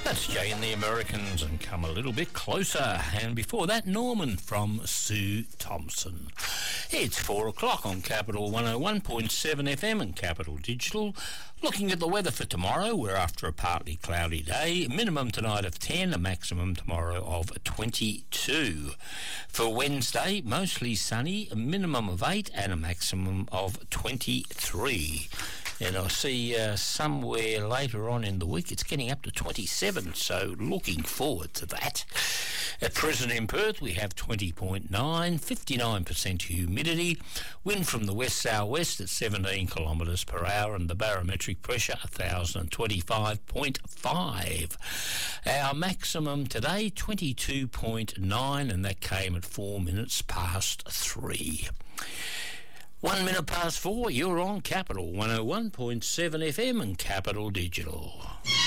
That's Jay and the Americans and Come a Little Bit Closer. And before that, Norman from Sue Thompson. It's 4 o'clock on Capital 101.7 FM and Capital Digital. Looking at the weather for tomorrow, we're after a partly cloudy day. Minimum tonight of 10, a maximum tomorrow of 22. For Wednesday, mostly sunny, a minimum of 8 and a maximum of 23. And I see somewhere later on in the week it's getting up to 27, so looking forward to that. At present in Perth, we have 20.9, 59% humidity, wind from the west-southwest at 17 kilometres per hour, and the barometric pressure 1,025.5. Our maximum today, 22.9, and that came at 4 minutes past 3. 1 minute past 4, you're on Capital 101.7 FM and Capital Digital.